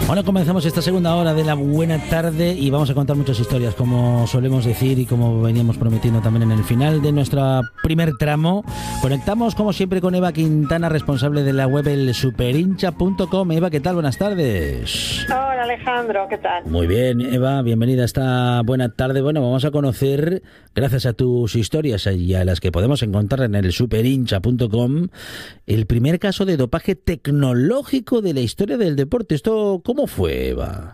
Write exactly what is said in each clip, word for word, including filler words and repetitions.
Bueno, comenzamos esta segunda hora de la buena tarde y vamos a contar muchas historias, como solemos decir y como veníamos prometiendo también en el final de nuestro primer tramo. Conectamos, como siempre, con Eva Quintana, responsable de la web el superhincha punto com. Eva, ¿qué tal? Buenas tardes. Hola, Alejandro, ¿qué tal? Muy bien, Eva, bienvenida a esta buena tarde. Bueno, vamos a conocer, gracias a tus historias y a las que podemos encontrar en el superhincha punto com, el primer caso de dopaje tecnológico de la historia del deporte. ¿Esto cómo fue, Eva?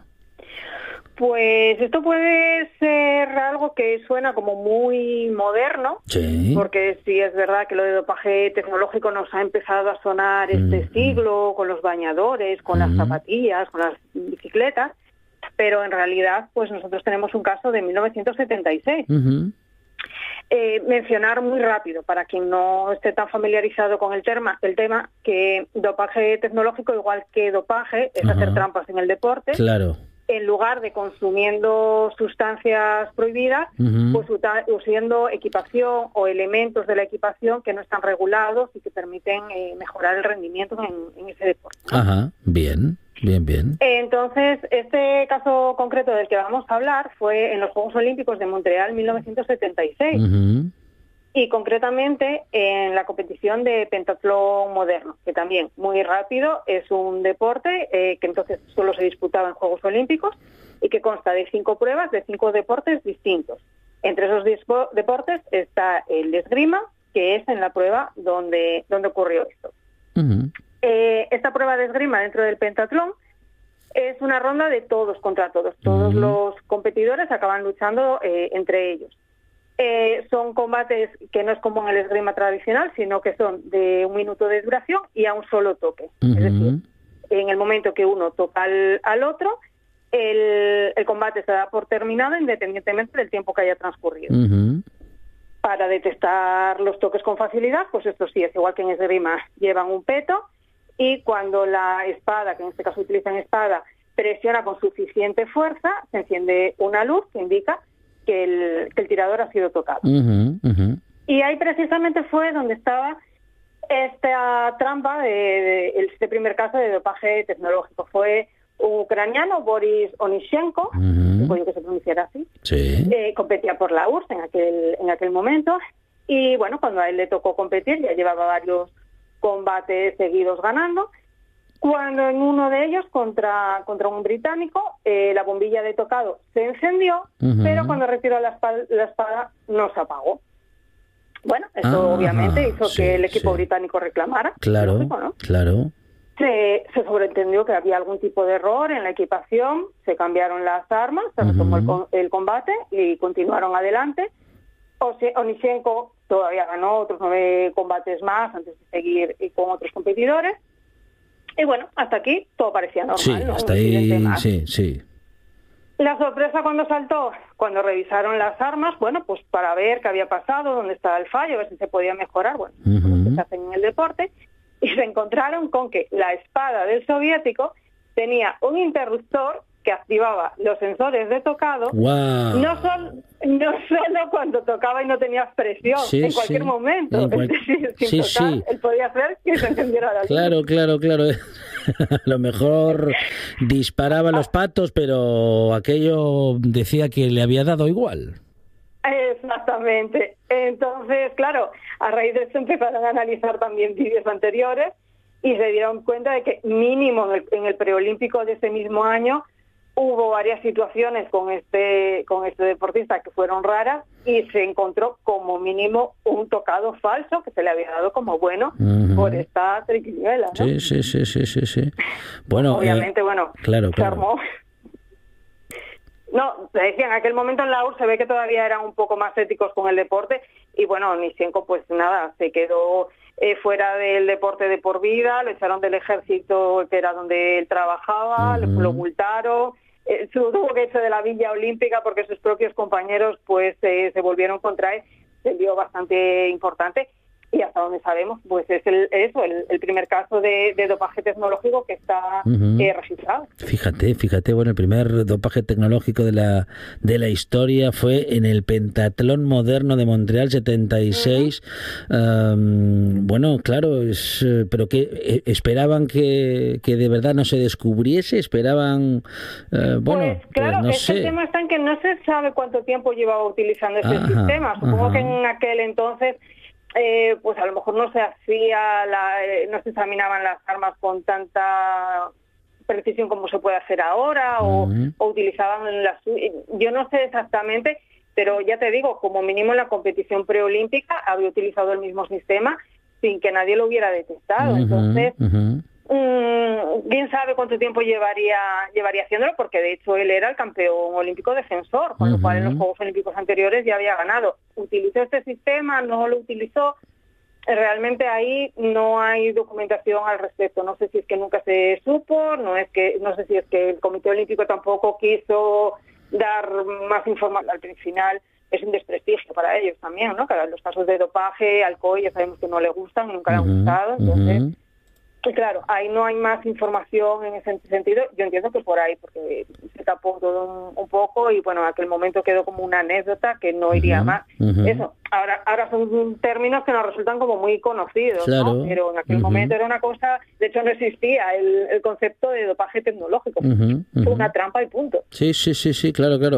Pues esto puede ser algo que suena como muy moderno, sí, porque sí es verdad que lo de dopaje tecnológico nos ha empezado a sonar este mm, siglo, con los bañadores, con mm. las zapatillas, con las bicicletas, pero en realidad pues nosotros tenemos un caso de mil novecientos setenta y seis. Uh-huh. Eh, mencionar muy rápido, para quien no esté tan familiarizado con el tema, el tema que dopaje tecnológico, igual que dopaje, es uh-huh. hacer trampas en el deporte. Claro. En lugar de consumiendo sustancias prohibidas, uh-huh. pues usando equipación o elementos de la equipación que no están regulados y que permiten eh, mejorar el rendimiento en, en ese deporte, ¿no? Ajá, bien, bien, bien. Entonces, este caso concreto del que vamos a hablar fue en los Juegos Olímpicos de Montreal mil novecientos setenta y seis. Uh-huh. Y concretamente en la competición de pentatlón moderno, que también muy rápido, es un deporte eh, que entonces solo se disputaba en Juegos Olímpicos y que consta de cinco pruebas de cinco deportes distintos. Entre esos dispo- deportes está el esgrima, que es en la prueba donde, donde ocurrió esto. Uh-huh. Eh, esta prueba de esgrima dentro del pentatlón es una ronda de todos contra todos. Todos uh-huh. los competidores acaban luchando eh, entre ellos. Eh, son combates que no es como en el esgrima tradicional, sino que son de un minuto de duración y a un solo toque. Uh-huh. Es decir, en el momento que uno toca al, al otro, el, el combate se da por terminado independientemente del tiempo que haya transcurrido. Uh-huh. Para detectar los toques con facilidad, pues esto sí, es igual que en esgrima, llevan un peto y cuando la espada, que en este caso utilizan espada, presiona con suficiente fuerza, se enciende una luz que indica Que el, que el tirador ha sido tocado. Uh-huh, uh-huh. Y ahí precisamente fue donde estaba esta trampa de, de, de este primer caso de dopaje tecnológico. Fue un ucraniano, Boris Onishchenko, uh-huh. supongo que se pronunciara así, sí. eh, competía por la U R S S en aquel, en aquel momento, y bueno, cuando a él le tocó competir, ya llevaba varios combates seguidos ganando. Cuando en uno de ellos, contra, contra un británico, eh, la bombilla de tocado se encendió, uh-huh. pero cuando retiró la espada, la espada no se apagó. Bueno, esto ah, obviamente hizo sí, que el equipo sí. británico reclamara. Claro, lógico, ¿no? claro. Se, se sobreentendió que había algún tipo de error en la equipación, se cambiaron las armas, se retomó uh-huh. el, el combate y continuaron adelante. Onishchenko todavía ganó otros nueve combates más antes de seguir con otros competidores. Y bueno, hasta aquí todo parecía normal, sí, ¿no? Hasta ahí, sí, sí. La sorpresa cuando saltó, cuando revisaron las armas, bueno, pues para ver qué había pasado, dónde estaba el fallo, a ver si se podía mejorar, bueno, uh-huh. lo que se hace en el deporte, y se encontraron con que la espada del soviético tenía un interruptor que activaba los sensores de tocado, wow. no, son, no solo cuando tocaba y no tenía presión, sí, en cualquier sí. momento, en cual... es decir, sin sí, tocar, sí. él podía hacer que se encendiera la luz. Claro, claro, claro. A lo mejor disparaba los patos, pero aquello decía que le había dado igual. Exactamente. Entonces, claro, a raíz de esto empezaron a analizar también vídeos anteriores y se dieron cuenta de que mínimo en el, en el preolímpico de ese mismo año hubo varias situaciones con este con este deportista que fueron raras y se encontró como mínimo un tocado falso que se le había dado como bueno uh-huh. por esta triquiñuela, ¿no? Sí, sí, sí, sí, sí, sí. Bueno, obviamente, eh, bueno, claro, se claro. armó. No, te decía, en aquel momento en la U R S S se ve que todavía eran un poco más éticos con el deporte y bueno, Onishchenko pues nada, se quedó eh, fuera del deporte de por vida, lo echaron del ejército que era donde él trabajaba, uh-huh. lo multaron. Eh, tuvo que irse de la Villa Olímpica porque sus propios compañeros pues eh, se volvieron contra él, se vio bastante importante y hasta donde sabemos, pues es el, eso, el, el primer caso de, de dopaje tecnológico que está uh-huh. eh, registrado. Fíjate, fíjate, bueno, el primer dopaje tecnológico de la de la historia fue en el Pentatlón Moderno de Montreal setenta y seis. Uh-huh. Um, bueno, claro, es, pero que esperaban que, que de verdad no se descubriese, esperaban, uh, bueno, pues claro, pues no es sé. El tema está en que no se sabe cuánto tiempo llevaba utilizando este ajá, sistema. Supongo ajá. que en aquel entonces Eh, pues a lo mejor no se hacía, la, eh, no se examinaban las armas con tanta precisión como se puede hacer ahora, o, uh-huh. o utilizaban las... Yo no sé exactamente, pero ya te digo, como mínimo en la competición preolímpica había utilizado el mismo sistema sin que nadie lo hubiera detectado. Uh-huh. Entonces, uh-huh. mmm, quién sabe cuánto tiempo llevaría llevaría haciéndolo, porque de hecho él era el campeón olímpico defensor, con uh-huh. lo cual en los Juegos Olímpicos anteriores ya había ganado. Utilizó este sistema, no lo utilizó. Realmente ahí no hay documentación al respecto. No sé si es que nunca se supo, no es que no sé si es que el Comité Olímpico tampoco quiso dar más información. Al final es un desprestigio para ellos también, ¿no? Que los casos de dopaje, alcohol, ya sabemos que no le gustan, nunca le han uh-huh. gustado, entonces... Uh-huh. Y claro, ahí no hay más información en ese sentido. Yo entiendo que por ahí, porque se tapó todo un, un poco y bueno, en aquel momento quedó como una anécdota que no iría uh-huh, más. Uh-huh. Eso, ahora ahora son términos que nos resultan como muy conocidos, claro. ¿no? Pero en aquel uh-huh. momento era una cosa, de hecho no existía el, el concepto de dopaje tecnológico. Uh-huh, uh-huh. Fue una trampa y punto. Sí, sí, sí, sí, claro, claro.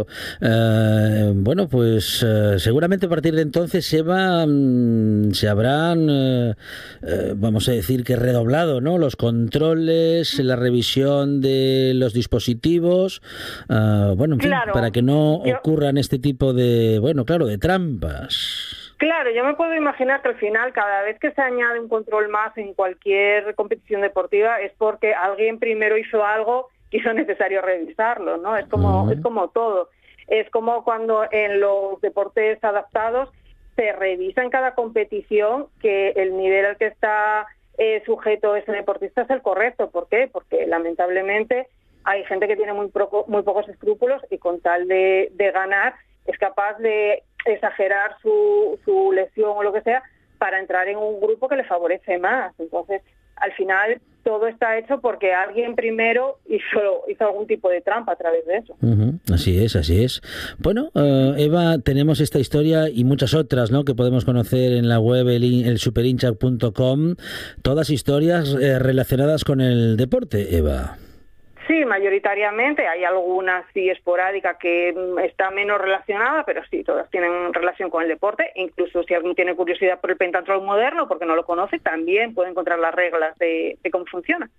Uh, bueno, pues uh, seguramente a partir de entonces, Eva, um, se habrán, uh, uh, vamos a decir que redoblado, ¿no? Los controles, la revisión de los dispositivos, uh, bueno, en fin, claro, para que no yo, ocurran este tipo de, bueno, claro, de trampas. Claro, yo me puedo imaginar que al final, cada vez que se añade un control más en cualquier competición deportiva, es porque alguien primero hizo algo que hizo necesario revisarlo, ¿no? Es como, uh-huh. es como todo. Es como cuando en los deportes adaptados se revisa en cada competición que el nivel al que está Eh, sujeto ese deportista es el correcto. ¿Por qué? Porque lamentablemente hay gente que tiene muy, pro, muy pocos escrúpulos y con tal de, de ganar es capaz de exagerar su, su lesión o lo que sea para entrar en un grupo que le favorece más. Entonces, al final, todo está hecho porque alguien primero hizo, hizo algún tipo de trampa a través de eso. Uh-huh. Así es, así es. Bueno, uh, Eva, tenemos esta historia y muchas otras, ¿no?, que podemos conocer en la web el, el superhincha punto com, todas historias eh, relacionadas con el deporte, Eva. Sí, mayoritariamente. Hay alguna sí esporádica que está menos relacionada, pero sí, todas tienen relación con el deporte. Incluso si alguien tiene curiosidad por el pentatlón moderno, porque no lo conoce, también puede encontrar las reglas de, de cómo funciona.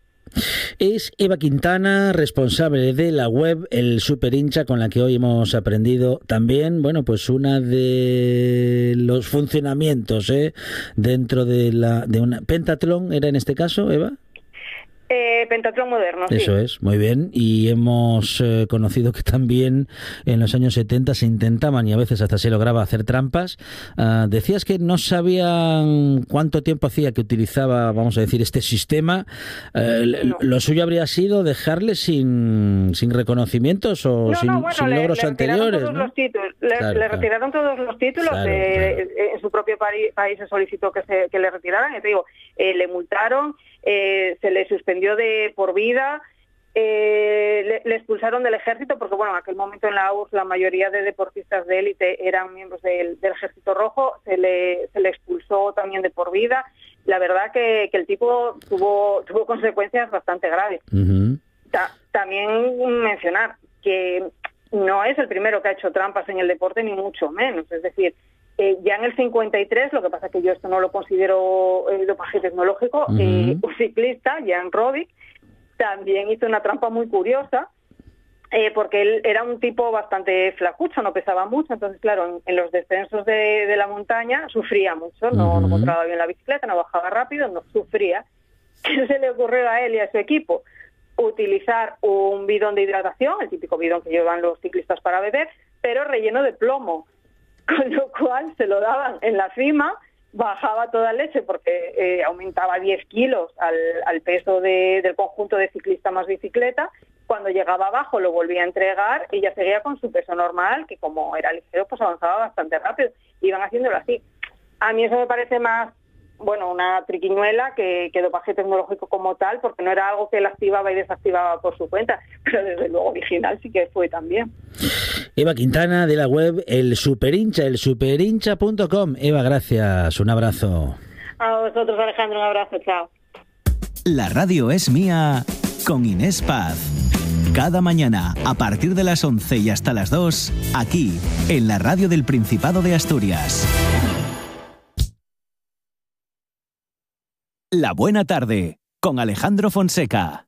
Es Eva Quintana, responsable de la web El Superhincha, con la que hoy hemos aprendido también, bueno, pues una de los funcionamientos ¿eh? dentro de la de una pentatlón, ¿era en este caso, Eva? Eh, pentatlón moderno, Eso sí. es, muy bien. Y hemos eh, conocido que también en los años setenta se intentaban y a veces hasta se lograba hacer trampas. Uh, decías que no sabían cuánto tiempo hacía que utilizaba, vamos a decir, este sistema. Uh, no. ¿Lo suyo habría sido dejarle sin, sin reconocimientos o no, sin, no, bueno, sin le, logros le anteriores? Todos ¿no? los títulos, le, claro, le claro. retiraron todos los títulos. Claro, eh, claro. En su propio país, país se solicitó que, se, que le retiraran. Y te digo, eh, le multaron. Eh, se le suspendió de por vida, eh, le, le expulsaron del ejército, porque bueno, en aquel momento en la U R S S la mayoría de deportistas de élite eran miembros del, del Ejército Rojo, se le, se le expulsó también de por vida. La verdad que, que el tipo tuvo, tuvo consecuencias bastante graves. Uh-huh. Ta, también mencionar que no es el primero que ha hecho trampas en el deporte, ni mucho menos, es decir, Eh, ya en el cincuenta y tres, lo que pasa es que yo esto no lo considero el dopaje tecnológico, uh-huh. eh, un ciclista, Jan Rodic, también hizo una trampa muy curiosa, eh, porque él era un tipo bastante flacucho, no pesaba mucho, entonces claro, en, en los descensos de, de la montaña sufría mucho, no, uh-huh. no controlaba bien la bicicleta, no bajaba rápido, no sufría. ¿Qué se le ocurrió a él y a su equipo? Utilizar un bidón de hidratación, el típico bidón que llevan los ciclistas para beber, pero relleno de plomo. Con lo cual se lo daban en la cima, bajaba toda leche porque eh, aumentaba diez kilos al, al peso de, del conjunto de ciclista más bicicleta. Cuando llegaba abajo lo volvía a entregar y ya seguía con su peso normal, que como era ligero pues avanzaba bastante rápido. Iban haciéndolo así. A mí eso me parece más bueno, una triquiñuela, que, que dopaje tecnológico como tal, porque no era algo que él activaba y desactivaba por su cuenta, pero desde luego original sí que fue también. Eva Quintana, de la web El Superhincha, el superhincha punto com. Eva, gracias, un abrazo. A vosotros, Alejandro, un abrazo, chao. La radio es mía, con Inés Paz. Cada mañana, a partir de las once y hasta las dos, aquí, en la radio del Principado de Asturias. La Buena Tarde, con Alejandro Fonseca.